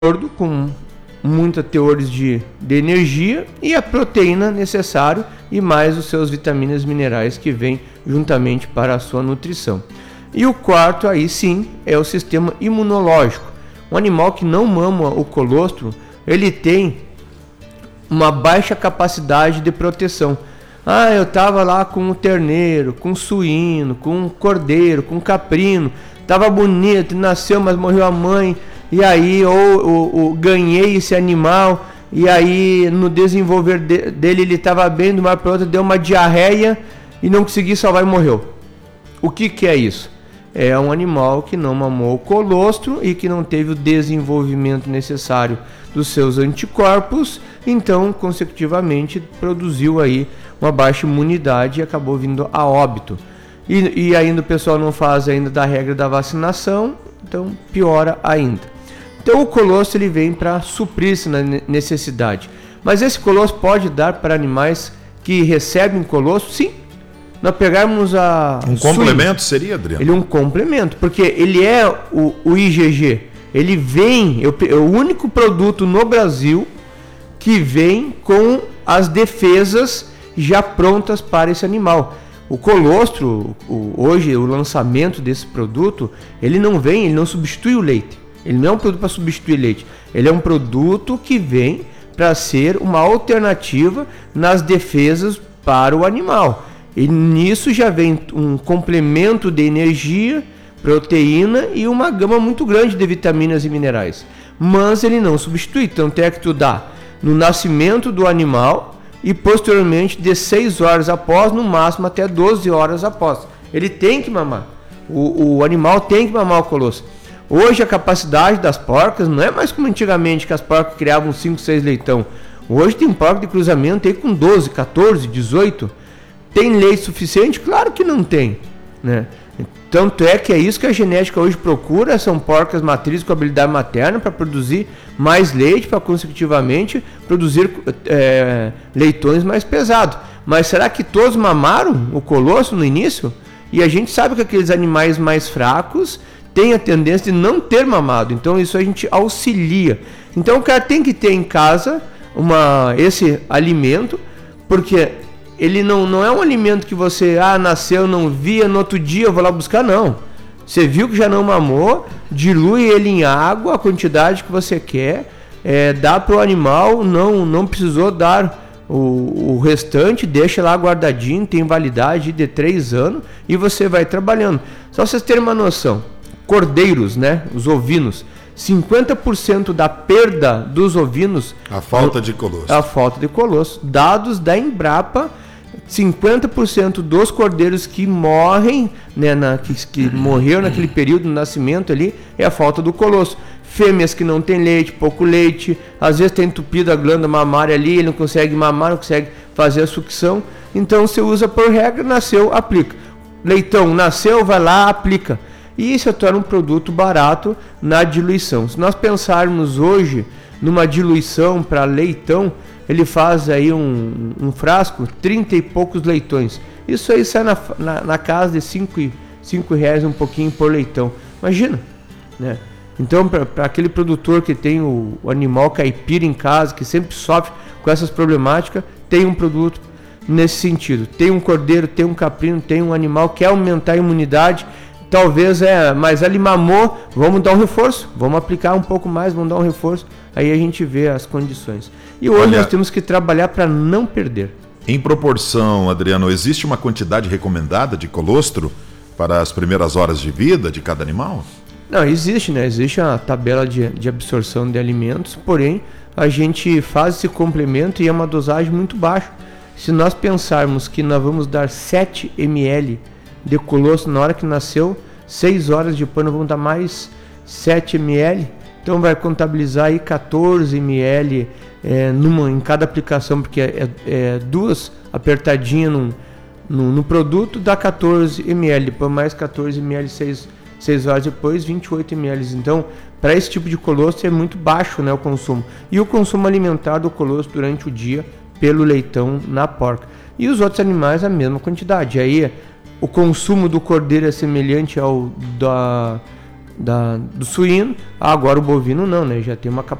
com muitos teores de energia e a proteína necessária e mais os seus vitaminas e minerais que vêm juntamente para a sua nutrição. E o quarto aí sim é o sistema imunológico. Um animal que não mama o colostro, ele tem uma baixa capacidade de proteção. Eu estava lá com o terneiro, com o suíno, com o cordeiro, com o caprino, estava bonito, nasceu, mas morreu a mãe, e aí ganhei esse animal, e aí no desenvolver dele ele estava bem, de uma para outra deu uma diarreia e não consegui salvar e morreu. O que é isso? É um animal que não mamou o colostro e que não teve o desenvolvimento necessário dos seus anticorpos, então consecutivamente produziu aí uma baixa imunidade e acabou vindo a óbito. E ainda o pessoal não faz ainda da regra da vacinação, então piora ainda. Então o colostro ele vem para suprir essa necessidade. Mas esse colostro pode dar para animais que recebem colostro? Sim. Nós pegarmos um complemento seria, Adriano? Ele é um complemento, porque ele é o IgG. Ele vem, é o único produto no Brasil que vem com as defesas já prontas para esse animal. O colostro, hoje o lançamento desse produto, ele não substitui o leite. Ele não é um produto para substituir leite. Ele é um produto que vem para ser uma alternativa nas defesas para o animal. E nisso já vem um complemento de energia, proteína e uma gama muito grande de vitaminas e minerais. Mas ele não substitui, tanto é que tu dá no nascimento do animal e posteriormente de 6 horas após, no máximo até 12 horas após. Ele tem que mamar, o animal tem que mamar o colostro. Hoje a capacidade das porcas não é mais como antigamente, que as porcas criavam 5, 6 leitão. Hoje tem porca de cruzamento aí com 12, 14, 18. Tem leite suficiente? Claro que não tem, né? Tanto é que é isso que a genética hoje procura, são porcas matrizes com habilidade materna para produzir mais leite, para consecutivamente produzir leitões mais pesados. Mas será que todos mamaram o colostro no início? E a gente sabe que aqueles animais mais fracos têm a tendência de não ter mamado, então isso a gente auxilia. Então o cara tem que ter em casa esse alimento, porque ele não é um alimento que você, nasceu, não via, no outro dia eu vou lá buscar, não. Você viu que já não mamou, dilui ele em água, a quantidade que você quer, dá para o animal, não precisou dar o restante, deixa lá guardadinho, tem validade de 3 anos e você vai trabalhando. Só vocês terem uma noção, cordeiros, né, os ovinos, 50% da perda dos ovinos... A falta de colostro. A falta de colostro. Dados da Embrapa, 50% dos cordeiros que morrem, né, que morreram naquele período do nascimento ali, é a falta do colostro. Fêmeas que não tem leite, pouco leite, às vezes tem entupido a glândula mamária ali, ele não consegue mamar, não consegue fazer a sucção. Então você usa por regra, nasceu, aplica. Leitão, nasceu, vai lá, aplica. E isso torna um produto barato na diluição. Se nós pensarmos hoje numa diluição para leitão, ele faz aí um frasco, 30 e poucos leitões. Isso aí sai na casa de 5 reais um pouquinho por leitão. Imagina, né? Então, para aquele produtor que tem o animal caipira em casa, que sempre sofre com essas problemáticas, tem um produto nesse sentido. Tem um cordeiro, tem um caprino, tem um animal que quer aumentar a imunidade. Talvez mas ele mamou, vamos dar um reforço, vamos aplicar um pouco mais, vamos dar um reforço, aí a gente vê as condições. E hoje nós temos que trabalhar para não perder. Em proporção, Adriano, existe uma quantidade recomendada de colostro para as primeiras horas de vida de cada animal? Não, existe, né? Existe a tabela de absorção de alimentos, porém a gente faz esse complemento e é uma dosagem muito baixa. Se nós pensarmos que nós vamos dar 7 ml de colostro na hora que nasceu, 6 horas depois nós vamos dar mais 7 ml, então vai contabilizar aí 14 ml em cada aplicação, porque é 2 apertadinhas no produto, dá 14 ml, depois mais 14 ml 6 horas depois, 28 ml. Então, para esse tipo de colostro é muito baixo, né, o consumo. E o consumo alimentar do colostro durante o dia pelo leitão na porca. E os outros animais a mesma quantidade. Aí o consumo do cordeiro é semelhante ao do suíno. Agora o bovino não, né? Já tem uma